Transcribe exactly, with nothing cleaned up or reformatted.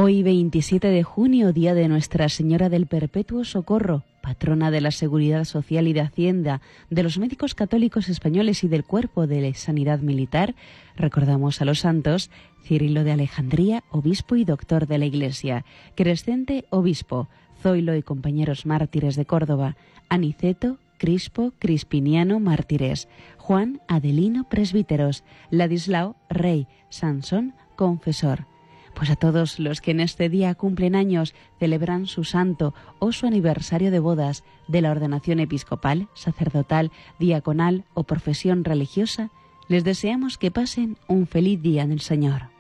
Hoy veintisiete de junio, día de Nuestra Señora del Perpetuo Socorro, patrona de la Seguridad Social y de Hacienda, de los médicos católicos españoles y del Cuerpo de Sanidad Militar, recordamos a los santos Cirilo de Alejandría, obispo y doctor de la Iglesia, Crescente, obispo, Zoilo y compañeros mártires de Córdoba, Aniceto, Crispo, Crispiniano, mártires, Juan, Adelino, presbíteros, Ladislao, rey, Sansón, confesor. Pues a todos los que en este día cumplen años, celebran su santo o su aniversario de bodas, de la ordenación episcopal, sacerdotal, diaconal o profesión religiosa, les deseamos que pasen un feliz día en el Señor.